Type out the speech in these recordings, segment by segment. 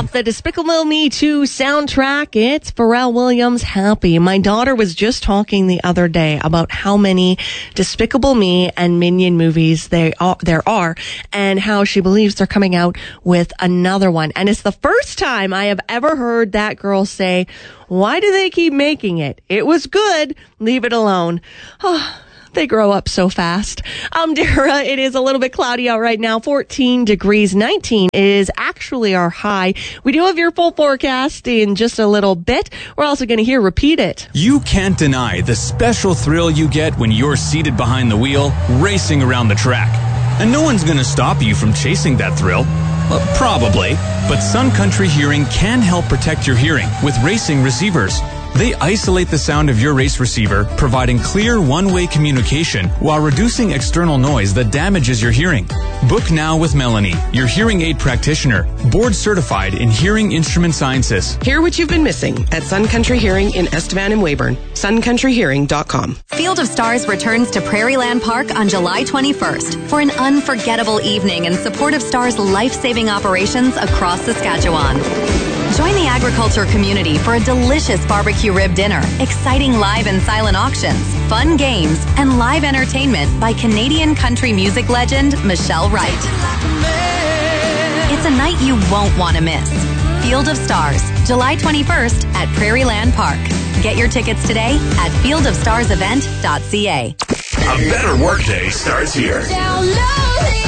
Off the Despicable Me 2 soundtrack, it's Pharrell Williams' Happy. My daughter was just talking the other day about how many Despicable Me and Minion movies there are, and how she believes they're coming out with another one. And it's the first time I have ever heard that girl say, "Why do they keep making it? It was good. Leave it alone." Oh, they grow up so fast. I'm Dara. It is a little bit cloudy out right now. 14 degrees. 19 is actually our high. We do have your full forecast in just a little bit. We're also going to hear Repeat It. You can't deny the special thrill you get when you're seated behind the wheel, racing around the track. And no one's going to stop you from chasing that thrill. Well, probably. But Sun Country Hearing can help protect your hearing with racing receivers. They isolate the sound of your race receiver, providing clear one-way communication while reducing external noise that damages your hearing. Book now with Melanie, your hearing aid practitioner, board certified in hearing instrument sciences. Hear what you've been missing at Sun Country Hearing in Estevan and Weyburn. SunCountryHearing.com. Field of Stars returns to Prairieland Park on July 21st for an unforgettable evening in support of Stars' life-saving operations across Saskatchewan. Join the agriculture community for a delicious barbecue rib dinner, exciting live and silent auctions, fun games, and live entertainment by Canadian country music legend Michelle Wright. It's a night you won't want to miss. Field of Stars, July 21st at Prairieland Park. Get your tickets today at fieldofstarsevent.ca. A better workday starts here. Download the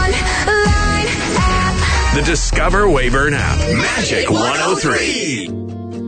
online app. The Discover Weyburn app. Magic 103.